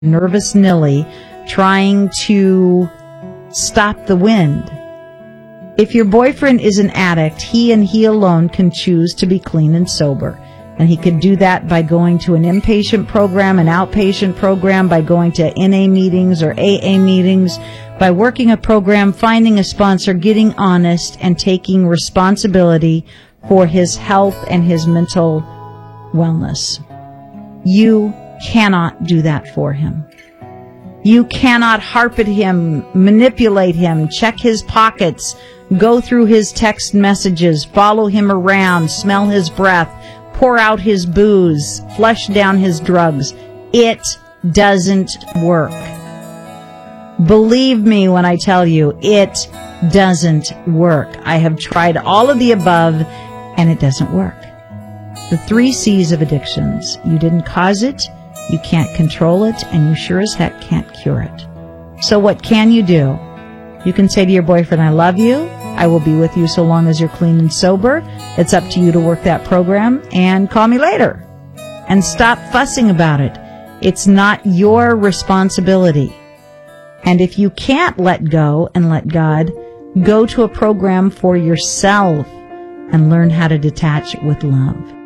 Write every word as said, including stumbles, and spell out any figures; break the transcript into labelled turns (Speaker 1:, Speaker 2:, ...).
Speaker 1: nervous Nilly trying to stop the wind. If your boyfriend is an addict, he and he alone can choose to be clean and sober. And he could do that by going to an inpatient program, an outpatient program, by going to N A meetings or A A meetings, by working a program, finding a sponsor, getting honest, and taking responsibility for his health and his mental wellness. You cannot do that for him. You cannot harp at him, manipulate him, check his pockets, go through his text messages, follow him around, smell his breath, pour out his booze, flush down his drugs. It doesn't work. Believe me when I tell you, it doesn't work. I have tried all of the above, and it doesn't work. The three C's of addictions. You didn't cause it, you can't control it, and you sure as heck can't cure it. So what can you do? You can say to your boyfriend, I love you. I will be with you so long as you're clean and sober. It's up to you to work that program, and call me later. And stop fussing about it. It's not your responsibility. And if you can't let go and let God, go to a program for yourself and learn how to detach with love.